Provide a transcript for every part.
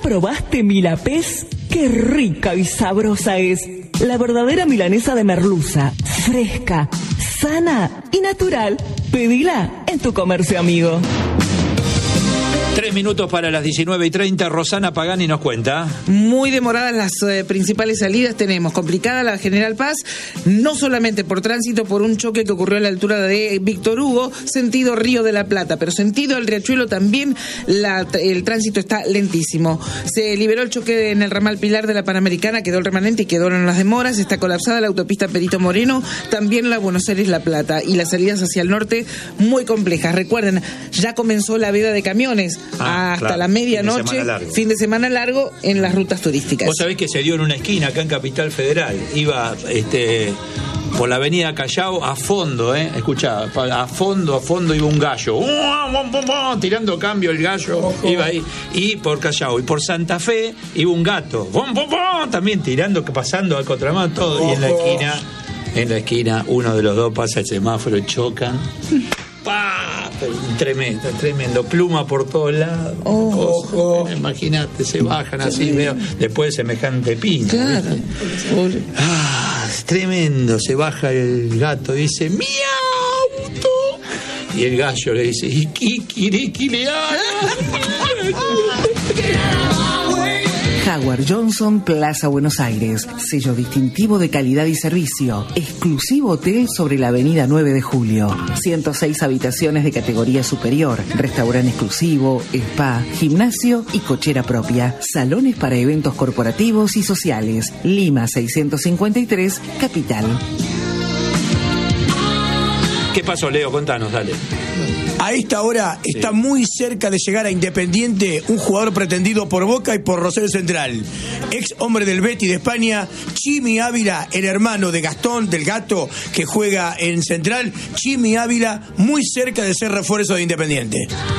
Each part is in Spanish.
probaste Milapés? ¡Qué rica y sabrosa es! La verdadera milanesa de merluza, fresca, sana y natural. Pedila en tu comercio amigo. 3 minutos para las 19:30. Rosana Pagani nos cuenta. Muy demoradas las principales salidas tenemos. Complicada la General Paz, no solamente por tránsito, por un choque que ocurrió a la altura de Víctor Hugo, sentido Río de la Plata, pero sentido el Riachuelo también el tránsito está lentísimo. Se liberó el choque en el ramal Pilar de la Panamericana, quedó el remanente y quedaron las demoras. Está colapsada la autopista Perito Moreno, también la Buenos Aires-La Plata, y las salidas hacia el norte muy complejas. Recuerden, ya comenzó la veda de camiones. Hasta la medianoche, fin de semana largo en las rutas turísticas. Vos sabés que se dio en una esquina acá en Capital Federal. Iba por la avenida Callao a fondo, escuchá, a fondo iba un gallo, tirando cambio el gallo, iba ahí, y por Callao, y por Santa Fe iba un gato, también tirando, pasando al contramano, todo, y en la esquina uno de los dos pasa el semáforo, chocan. ¡Pah! Tremendo, pluma por todos lados. Imagínate, se bajan así, después de semejante piña. Claro. Tremendo, se baja el gato y dice ¡mi auto! Y el gallo le dice ¿y qué le haga? Howard Johnson, Plaza Buenos Aires. Sello distintivo de calidad y servicio. Exclusivo hotel sobre la avenida 9 de Julio. 106 habitaciones de categoría superior. Restaurante exclusivo, spa, gimnasio y cochera propia. Salones para eventos corporativos y sociales. Lima 653, Capital. ¿Qué pasó, Leo? Contanos, dale. A esta hora está muy cerca de llegar a Independiente un jugador pretendido por Boca y por Rosario Central. Ex hombre del Betis de España, Chimi Ávila, el hermano de Gastón, del Gato, que juega en Central. Chimi Ávila, muy cerca de ser refuerzo de Independiente.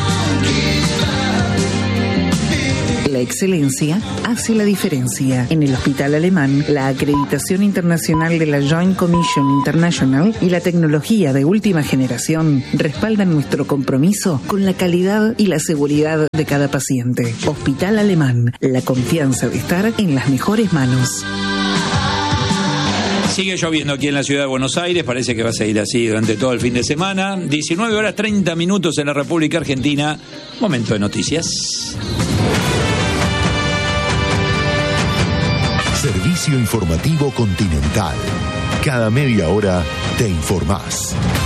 La excelencia hace la diferencia. En el Hospital Alemán, la acreditación internacional de la Joint Commission International y la tecnología de última generación respaldan nuestro compromiso con la calidad y la seguridad de cada paciente. Hospital Alemán, la confianza de estar en las mejores manos. Sigue lloviendo aquí en la ciudad de Buenos Aires, parece que va a seguir así durante todo el fin de semana. 19:30 en la República Argentina. Momento de noticias. Servicio informativo Continental. Cada media hora te informás.